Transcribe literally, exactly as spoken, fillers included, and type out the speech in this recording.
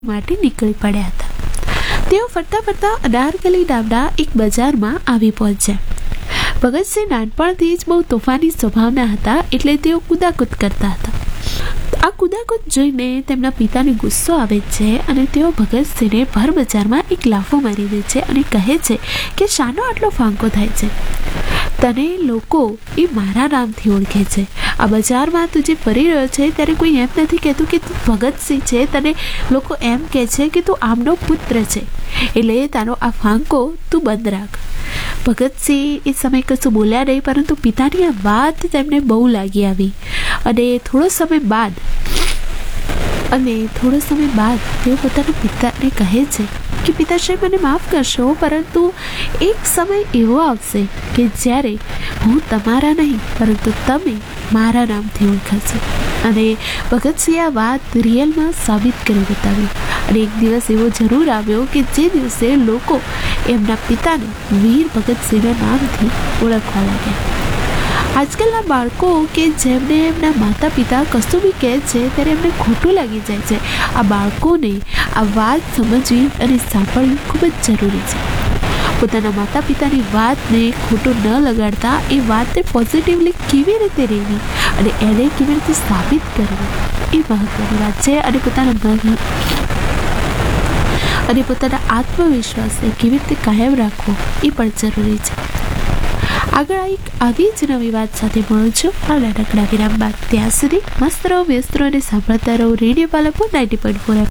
માટે નીકળી પડ્યા હતા। તેઓ ફરતા ફરતા અનારકલી નામના એક બજારમાં આવી પહોંચ્યા। ભગતસિંહ નાનપણથી જ બહુ તોફાની સ્વભાવના હતા, એટલે તેઓ કુદાકૂદ કરતા હતા। આ કુદાકૂદ જોઈને તેમના પિતાને ગુસ્સો આવે છે અને તેઓ ભગતસિંહને ભર બજારમાં એક લાફો મારી દે છે અને કહે છે કે શાનો આટલો ફાંકો થાય છે? તને લોકો એ મારા નામથી ઓળખે છે। આ બજારમાં તું જે ફરી રહ્યો છે ત્યારે કોઈ એમ નથી કહેતું કે તું ભગતસિંહ છે, તને લોકો એમ કહે છે કે તું આમનો પુત્ર છે, એટલે તારો આ ફાંકો તું બંધ રાખ। ભગતસિંહ એ સમય કશું બોલ્યા નહીં, પરંતુ પિતાની આ વાત તેમને બહુ લાગી આવી અને થોડો સમય બાદ અને થોડો સમય બાદ તેઓ પોતાના પિતાને કહે છે કે પિતાશ્રી, મને માફ કરશો, પરંતુ એક સમય એવો આવશે કે જ્યારે હું તમારા નહીં પરંતુ તમે મારા નામથી ઓળખાશો। અને ભગતસિંહે આ વાત રિયલમાં સાબિત કરી બતાવી અને એક દિવસ એવો જરૂર આવ્યો કે જે દિવસે લોકો એમના પિતાને વીર ભગતસિંહના નામથી ઓળખવા લાગ્યા। આજકાલના બાળકો કે જેમને એમના માતા પિતા કશું બી કહે છે ત્યારે એમને ખોટું લાગી જાય છે। આ બાળકોને આ વાત સમજવી અને સાંભળવી ખૂબ જ જરૂરી છે। પોતાના માતા પિતાની વાતને ખોટું ન લગાડતા એ વાતને પોઝિટિવલી કેવી રીતે રહેવી અને એને કેવી રીતે સાબિત કરવી એ મહત્વની વાત છે। અને પોતાના મન અને પોતાના આત્મવિશ્વાસને કેવી રીતે કાયમ રાખવો એ પણ જરૂરી છે। આગળ એક આવી જ નવી વાત સાથે મળું છું આ નાનકડા વિરામ બાદ। ત્યાં સુધી મસ્ત રહો, વ્યસ્ત રહો અને સાંભળતા રહો radio Palanpur ninety point four F